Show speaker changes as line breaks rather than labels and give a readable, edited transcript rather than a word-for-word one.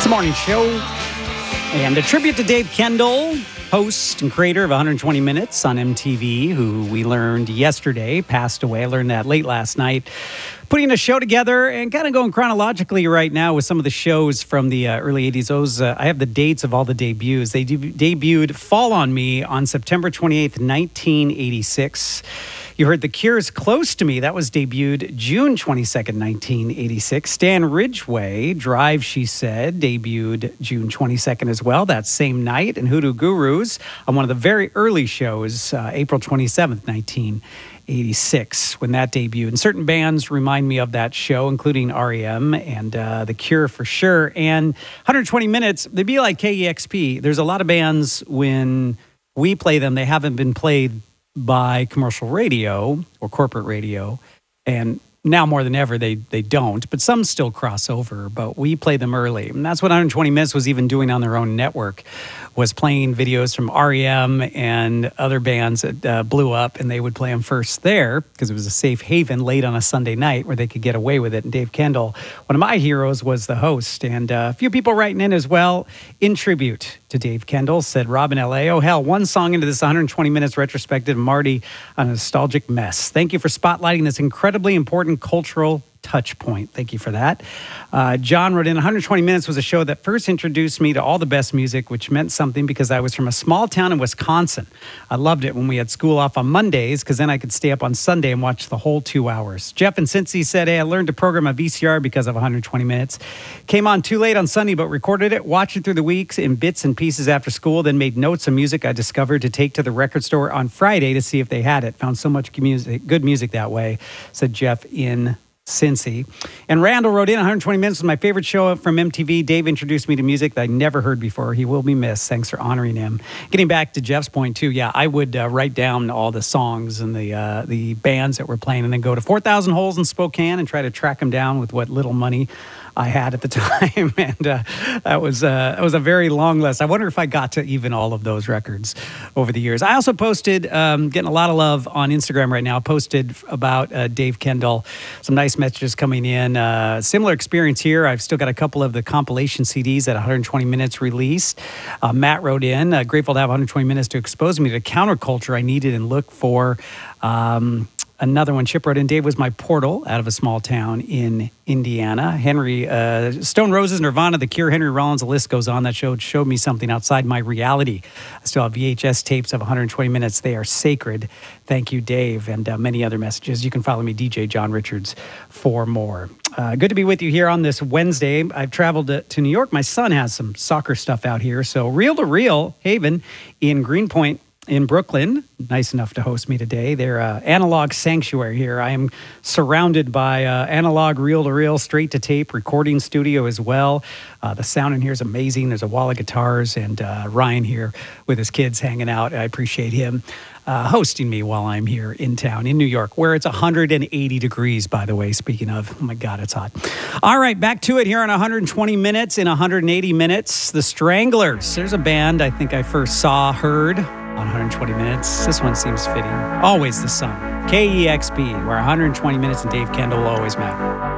It's the morning show. And a tribute to Dave Kendall, host and creator of 120 Minutes on MTV, who we learned yesterday passed away. I learned that late last night. Putting a show together and kind of going chronologically right now with some of the shows from the early 80s. I have the dates of all the debuts. They debuted Fall on Me on September 28th, 1986. You heard The Cure's Close to Me. That was debuted June 22nd, 1986. Stan Ridgway, Drive, She Said, debuted June 22nd as well, that same night. And Hoodoo Gurus on one of the very early shows, April 27th, 1986, when that debuted. And certain bands remind me of that show, including REM and The Cure for sure. And 120 Minutes, they'd be like KEXP. There's a lot of bands, when we play them, they haven't been played by commercial radio or corporate radio, and now more than ever they don't, but some still cross over, but we play them early. And that's what 120 Minutes was even doing on their own network, was playing videos from REM and other bands that blew up, and they would play them first there because it was a safe haven late on a Sunday night where they could get away with it. And Dave Kendall, one of my heroes, was the host. And a few people writing in as well in tribute to Dave Kendall. Said Robin L.A., oh hell, one song into this 120 Minutes retrospective, Marty, a nostalgic mess. Thank you for spotlighting this incredibly important cultural touch point. Thank you for that. John wrote in, 120 Minutes was a show that first introduced me to all the best music, which meant something because I was from a small town in Wisconsin. I loved it when we had school off on Mondays because then I could stay up on Sunday and watch the whole 2 hours. Jeff in Cincy said, hey, I learned to program a VCR because of 120 Minutes. Came on too late on Sunday, but recorded it, watched it through the weeks in bits and pieces after school, then made notes of music I discovered to take to the record store on Friday to see if they had it. Found so much good music that way, said Jeff in Cincy. And Randall wrote in, 120 Minutes was my favorite show from MTV. Dave introduced me to music that I never heard before. He will be missed. Thanks for honoring him. Getting back to Jeff's point too, yeah, I would write down all the songs and the bands that were playing, and then go to 4,000 Holes in Spokane and try to track them down with what little money I had at the time. And that was a very long list. I wonder if I got to even all of those records over the years. I also posted, getting a lot of love on Instagram right now, posted about Dave Kendall. Some nice messages coming in. Similar experience here. I've still got a couple of the compilation CDs that 120 Minutes released. Matt wrote in, grateful to have 120 Minutes to expose me to counterculture I needed and looked for. Another one, Chip wrote in, Dave was my portal out of a small town in Indiana. Henry, Stone Roses, Nirvana, The Cure, Henry Rollins, the list goes on. That showed me something outside my reality. I still have VHS tapes of 120 Minutes. They are sacred. Thank you, Dave, and many other messages. You can follow me, DJ John Richards, for more. Good to be with you here on this Wednesday. I've traveled to New York. My son has some soccer stuff out here. So Reel to Reel Haven in Greenpoint, in Brooklyn, nice enough to host me today. They're analog sanctuary here. I am surrounded by analog reel-to-reel, straight-to-tape recording studio as well. The sound in here is amazing. There's a wall of guitars, and Ryan here with his kids hanging out. I appreciate him hosting me while I'm here in town in New York, where it's 180 degrees, by the way, speaking of. Oh, my God, it's hot. All right, back to it here on 120 Minutes in 180 Minutes. The Stranglers. There's a band I think I first heard on 120 Minutes. This one seems fitting. Always the Sun. KEXP, where 120 Minutes and Dave Kendall will always matter.